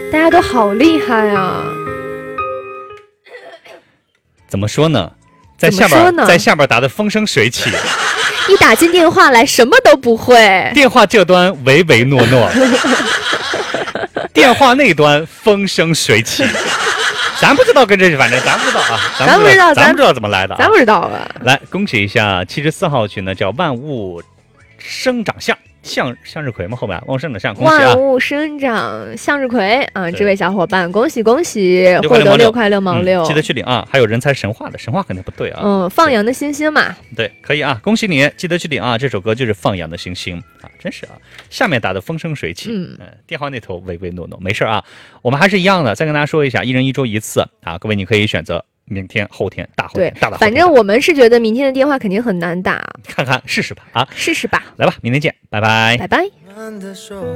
大家都好厉害啊！ 怎么说呢？在下边答的风生水起， 一打进电话来什么都不会， 电话这端唯唯诺诺，电话那端风生水起。咱不知道跟这反正咱不知道啊，咱不知道怎么来的、啊， 咱不知道啊。 来，恭喜一下74号群呢，叫万物生长向日葵吗？后面旺盛的向，恭喜啊！ 万物生长向日葵啊！这位小伙伴，恭喜恭喜，获得6块6毛6， 记得去领啊！还有人猜神话的，神话肯定不对啊。 放羊的星星嘛， 对，可以啊，恭喜你，记得去领啊！这首歌就是放羊的星星啊，真是啊！下面打的风生水起，电话那头唯唯诺诺，没事啊，我们还是一样的，再跟大家说一下，一人1周1次啊，各位你可以选择。明天、后天、大后天、大后天， 反正我们是觉得明天的电话肯定很难打， 看看试试吧啊， 试试吧。 来吧，明天见，拜拜， 拜拜。